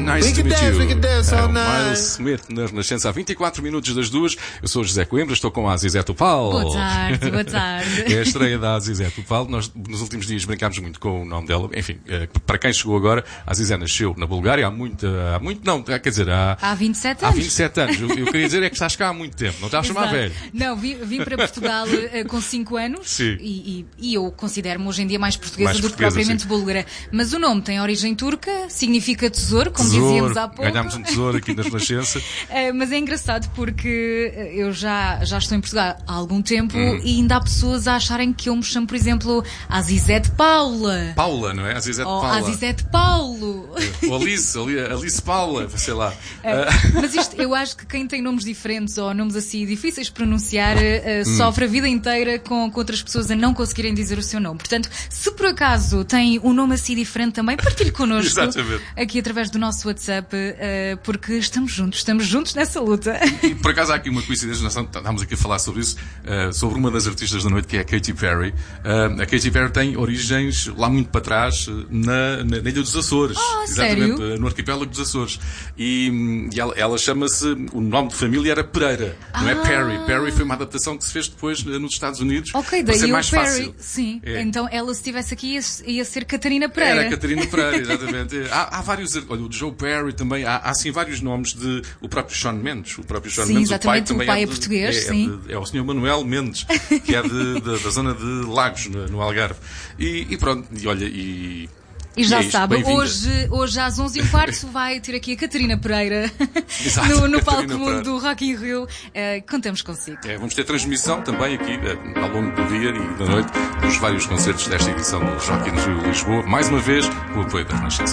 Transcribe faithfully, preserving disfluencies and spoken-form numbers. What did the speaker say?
Nice to meet you. É o Miles Smith na Renascença há vinte e quatro minutos das duas. Eu sou o José Coimbra, estou com a Azizé Topal. Boa tarde, boa tarde. É a estreia da Azizé Topal. Nós nos últimos dias brincámos muito com o nome dela. Enfim, para quem chegou agora, a Azizé nasceu na Bulgária há muito, há muito, não, quer dizer, há... Há vinte e sete anos. Há vinte e sete anos. Eu, eu queria dizer é que estás cá há muito tempo, não estás a chamar velho. Não, vim, vim para Portugal uh, com cinco anos. Sim. E, e, e eu considero-me hoje em dia mais portuguesa mais do que portuguesa, propriamente sim. búlgara. Mas o nome tem origem turca, significa tesouro, como Tesouro, dizíamos há pouco. ganhámos um tesouro aqui na Renascença. Uh, mas é engraçado porque eu já, já estou em Portugal há algum tempo hum. e ainda há pessoas a acharem que eu me chamo, por exemplo, Azizete Paula. Paula, não é? Azizete Ou Paula. Azizete Paulo. Ou Alice, Alice Paula, sei lá. Uh, mas isto, eu acho que quem tem nomes diferentes ou nomes assim difíceis de pronunciar uh, hum. sofre a vida inteira com, com outras pessoas a não conseguirem dizer o seu nome. Portanto, se por acaso tem um nome assim diferente também, partilhe connosco. Exatamente. Aqui através do nosso WhatsApp, uh, porque estamos juntos, estamos juntos nessa luta. E por acaso há aqui uma coincidência, nós estávamos aqui a falar sobre isso, uh, sobre uma das artistas da noite, que é a Katy Perry. Uh, a Katy Perry tem origens lá muito para trás, na, na, na Ilha dos Açores. Oh, exatamente, sério? No arquipélago dos Açores. E, e ela, ela chama-se, o nome de família era Pereira, ah. não é Perry. Perry foi uma adaptação que se fez depois nos Estados Unidos. Ok, para daí ser o mais Perry. fácil. Sim, é. Então ela, se estivesse aqui, ia, ia ser Catarina Pereira. Era Catarina Pereira, exatamente. há, há vários, olha, o Joe Perry também, há, há assim vários nomes de, o próprio Shawn Mendes, o próprio Shawn sim, Mendes, exatamente, o pai, o pai é, é de, português, é, sim. É, de, é o senhor Manuel Mendes, que é de, de, da zona de Lagos, no, no Algarve. E, e pronto, e olha, e... E já e é sabe, hoje, hoje às onze e um quarto vai ter aqui a Catarina Pereira Exato, no, no Catarina palco Pereira. mundo do Rock in Rio. Uh, contamos consigo. É, vamos ter transmissão também aqui uh, ao longo do dia e da noite dos vários concertos desta edição do Rock in Rio Lisboa, mais uma vez com o apoio da Renascença.